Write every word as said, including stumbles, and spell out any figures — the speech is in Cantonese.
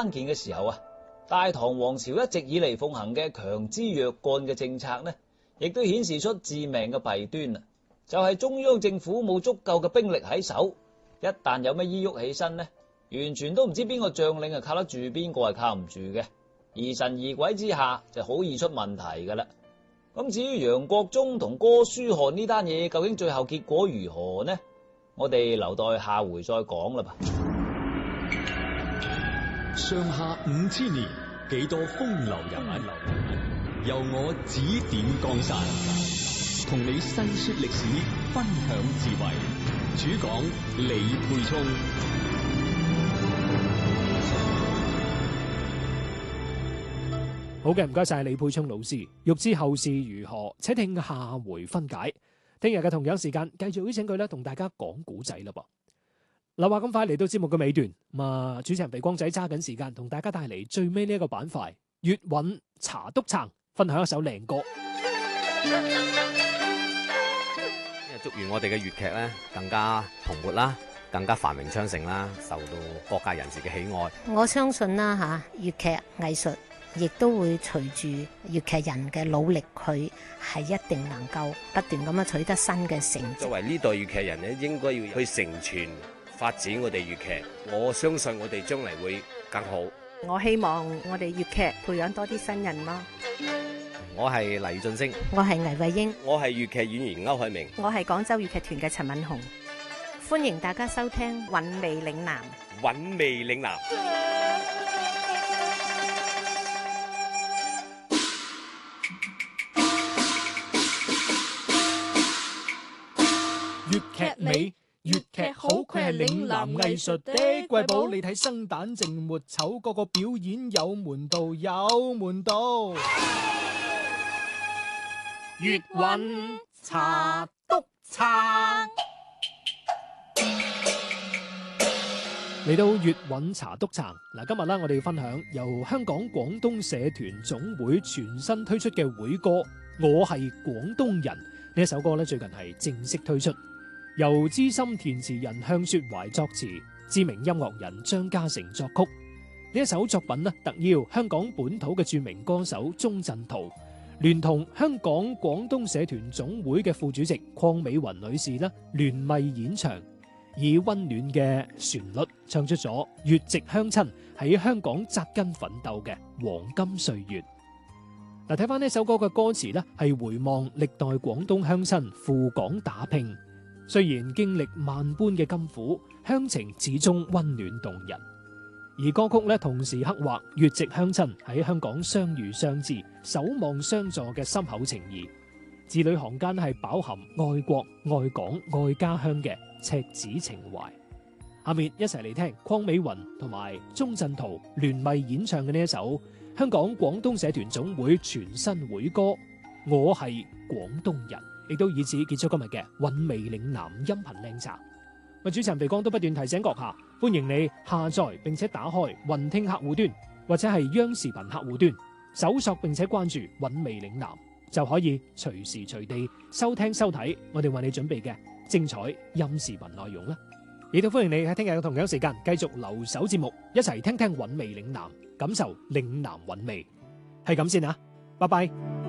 關鍵嘅時候啊，大唐王朝一直以嚟奉行嘅強枝弱幹嘅政策呢，亦都顯示出致命嘅弊端啊！就係中央政府冇足夠嘅兵力喺手，一旦有乜依喐起身呢，完全都唔知邊個將領係靠得住，邊個係靠唔住嘅，疑神疑鬼之下就好易出問題噶啦。咁至於楊國忠同哥舒翰呢單嘢，究竟最後結果如何呢？我哋留待下回再講啦吧。 上下五千年，幾多風流人物，由我指點江山，同你細說歷史，分享智慧。主講李沛聰。 好嘅，唔該晒李沛聰老師。欲知後事如何，且聽下回分解。聽日嘅同樣時間，繼續邀請佢咧，同大家講古仔啦噃。嗱，話咁快嚟到節目嘅尾段，咁啊，主持人肥光仔揸緊時間，同大家帶嚟最尾呢一個板塊，粵韻茶篤撐，分享一首靚歌。 祝願我哋嘅粵劇咧更加蓬勃啦，更加繁榮昌盛啦，受到各界人士嘅喜愛。 我相信啦吓，粵劇藝術亦都會隨住粵劇人嘅努力，佢係一定能夠不斷咁樣取得新嘅成績。 作為呢代粵劇人咧，應該要去承傳發展我哋粵劇。我相信我哋將嚟會更好。 我希望我哋粵劇培養多啲新人咯。 我係黎俊升， 我係倪慧英， 我係粵劇演員歐海明， 我係廣州粵劇團嘅陳敏紅。 歡迎大家收聽《韻味嶺南》。 韻味嶺南。 粵劇美，粵劇好，佢係嶺南藝術的瑰寶。你睇生旦淨末丑，個個表演有門道，有門道。粵韻茶篤撐，嚟到粵韻茶篤撐嗱，今日咧我哋要分享由香港廣東社團總會全新推出嘅會歌《我係廣東人》呢一首歌咧，最近係正式推出，由資深填詞人向雪懷作詞，知名音樂人張家誠作曲。呢一首作品咧，特邀香港本土嘅著名歌手鐘鎮濤，聯同香港廣東社團總會嘅副主席鄺美雲女士咧，聯袂演唱，以溫暖嘅旋律唱出咗粵籍鄉親喺香港扎根奮鬥嘅黃金歲月。嗱，睇翻呢首歌嘅歌詞咧，係回望歷代廣東鄉親赴港打拼，雖然經歷萬般嘅甘苦，鄉情始終溫暖動人。而歌曲咧，同時刻畫粵籍鄉親喺香港相遇相知、守望相助嘅深厚情誼，字裏行間係飽含愛國、愛港、愛家鄉嘅赤子情懷。下面一齊嚟聽鄺美雲同埋鐘鎮濤聯袂演唱嘅呢一首香港廣東社團總會全新會歌《我係廣東人》，亦都以此結束今日嘅韻味嶺南音頻靚茶。我主持人肥光都不斷提醒閣下，歡迎你下載並且打開雲聽客戶端或者係央視頻客戶端，搜索並且關注韻味嶺南，就可以隨時隨地收聽收睇我哋為你準備嘅精彩音視頻內容啦。亦都歡迎你喺聽日嘅同樣時間繼續留守節目，一齊聽聽韻味嶺南，感受嶺南韻味。係咁先啊，拜拜。